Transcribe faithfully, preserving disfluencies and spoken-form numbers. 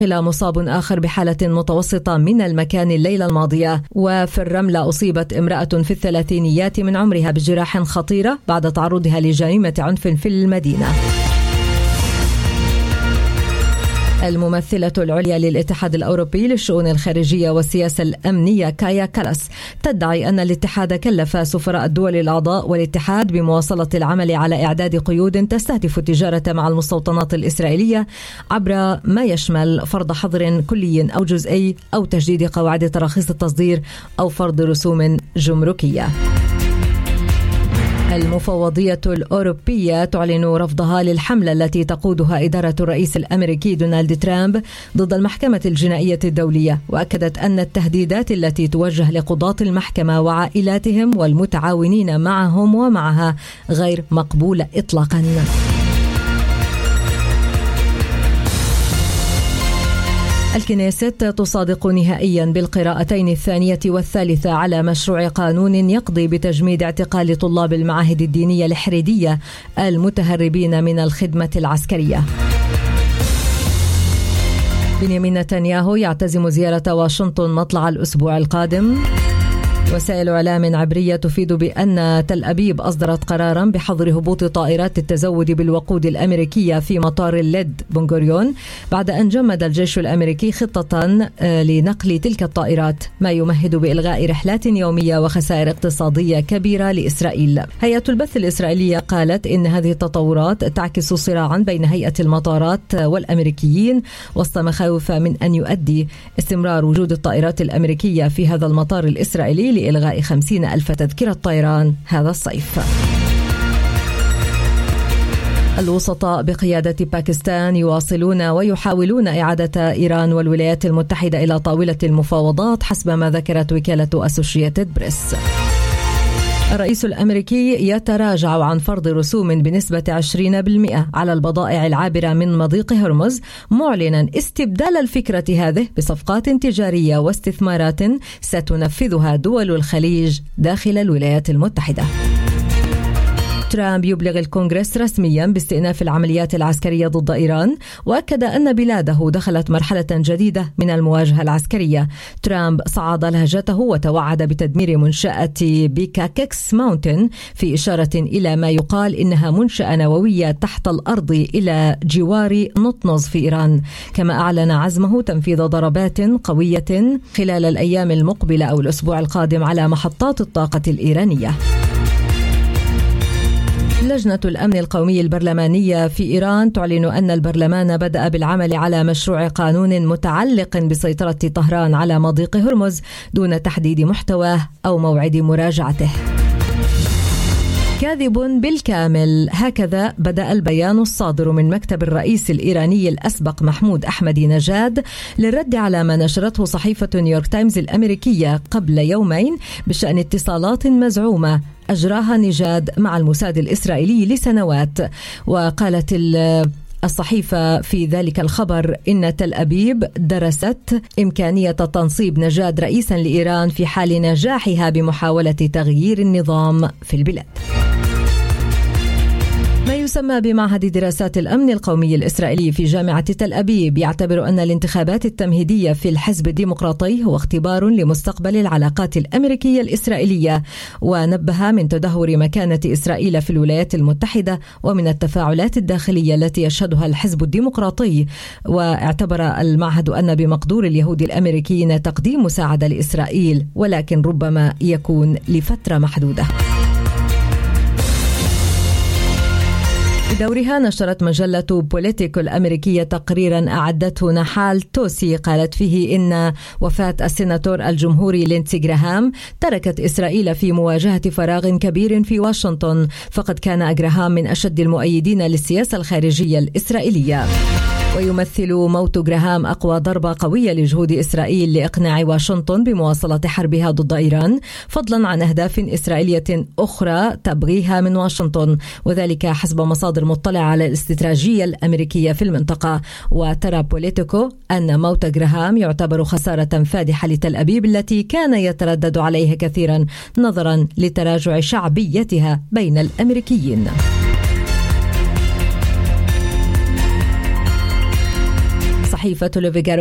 إلى مصاب آخر بحالة متوسطة من المكان الليلة الماضية. وفي الرملة أصيبت امرأة في الثلاثينيات من عمرها بجراح خطيرة بعد تعرضها لجريمة عنف في المدينة. الممثلة العليا للاتحاد الأوروبي للشؤون الخارجية والسياسة الأمنية كايا كالاس تدعي أن الاتحاد كلف سفراء الدول الأعضاء والاتحاد بمواصلة العمل على إعداد قيود تستهدف التجارة مع المستوطنات الإسرائيلية عبر ما يشمل فرض حظر كلي أو جزئي أو تجديد قواعد تراخيص التصدير أو فرض رسوم جمركية. المفوضية الأوروبية تعلن رفضها للحملة التي تقودها إدارة الرئيس الأمريكي دونالد ترامب ضد المحكمة الجنائية الدولية، وأكدت أن التهديدات التي توجه لقضاة المحكمة وعائلاتهم والمتعاونين معهم ومعها غير مقبولة إطلاقا. الكنيست تصادق نهائيا بالقراءتين الثانية والثالثة على مشروع قانون يقضي بتجميد اعتقال طلاب المعاهد الدينية الحريدية المتهربين من الخدمة العسكرية. بنيامين نتنياهو يعتزم زيارة واشنطن مطلع الأسبوع القادم. وسائل إعلام عبرية تفيد بأن تل أبيب أصدرت قرارا بحظر هبوط طائرات التزود بالوقود الأمريكية في مطار الليد بن غوريون بعد أن جمد الجيش الأمريكي خطة لنقل تلك الطائرات، ما يمهد بإلغاء رحلات يومية وخسائر اقتصادية كبيرة لإسرائيل. هيئة البث الإسرائيلية قالت إن هذه التطورات تعكس صراعا بين هيئة المطارات والأمريكيين وسط مخاوف من أن يؤدي استمرار وجود الطائرات الأمريكية في هذا المطار الإسرائيلي لإلغاء خمسين ألف تذكرة طيران هذا الصيف. الوسطاء بقيادة باكستان يواصلون ويحاولون إعادة إيران والولايات المتحدة إلى طاولة المفاوضات حسب ما ذكرت وكالة أسوشيتد بريس. الرئيس الأمريكي يتراجع عن فرض رسوم بنسبة عشرين بالمئة على البضائع العابرة من مضيق هرمز، معلنا استبدال الفكرة هذه بصفقات تجارية واستثمارات ستنفذها دول الخليج داخل الولايات المتحدة. ترامب يبلغ الكونغرس رسميا باستئناف العمليات العسكرية ضد إيران، وأكد أن بلاده دخلت مرحلة جديدة من المواجهة العسكرية. ترامب صعد لهجته وتوعد بتدمير منشأة بيكاكيكس ماونتن في إشارة إلى ما يقال إنها منشأة نووية تحت الأرض إلى جوار نطنز في إيران، كما أعلن عزمه تنفيذ ضربات قوية خلال الأيام المقبلة أو الأسبوع القادم على محطات الطاقة الإيرانية. لجنة الأمن القومي البرلمانية في إيران تعلن أن البرلمان بدأ بالعمل على مشروع قانون متعلق بسيطرة طهران على مضيق هرمز دون تحديد محتواه أو موعد مراجعته. كاذب بالكامل، هكذا بدأ البيان الصادر من مكتب الرئيس الإيراني الأسبق محمود أحمدي نجاد للرد على ما نشرته صحيفة نيويورك تايمز الأمريكية قبل يومين بشأن اتصالات مزعومة أجراها نجاد مع الموساد الإسرائيلي لسنوات. وقالت الصحيفة في ذلك الخبر إن تل أبيب درست إمكانية تنصيب نجاد رئيسا لإيران في حال نجاحها بمحاولة تغيير النظام في البلاد. ما يسمى بمعهد دراسات الأمن القومي الإسرائيلي في جامعة تل أبيب يعتبر أن الانتخابات التمهيدية في الحزب الديمقراطي هو اختبار لمستقبل العلاقات الأمريكية الإسرائيلية، ونبه من تدهور مكانة إسرائيل في الولايات المتحدة ومن التفاعلات الداخلية التي يشهدها الحزب الديمقراطي. واعتبر المعهد أن بمقدور اليهود الأمريكيين تقديم مساعدة لإسرائيل، ولكن ربما يكون لفترة محدودة. بدورها نشرت مجلة بوليتيكو الأمريكية تقريرا أعدته نحال توسي قالت فيه إن وفاة السيناتور الجمهوري لينسي جراهام تركت إسرائيل في مواجهة فراغ كبير في واشنطن، فقد كان جراهام من أشد المؤيدين للسياسة الخارجية الإسرائيلية. ويمثل موت جراهام أقوى ضربة قوية لجهود إسرائيل لإقناع واشنطن بمواصلة حربها ضد إيران، فضلا عن أهداف إسرائيلية أخرى تبغيها من واشنطن، وذلك حسب مصادر مطلعة على الاستراتيجية الأمريكية في المنطقة. وترى بوليتيكو أن موت جراهام يعتبر خسارة فادحة لتل أبيب التي كان يتردد عليها كثيرا نظرا لتراجع شعبيتها بين الأمريكيين. صحيفة لوفيغارو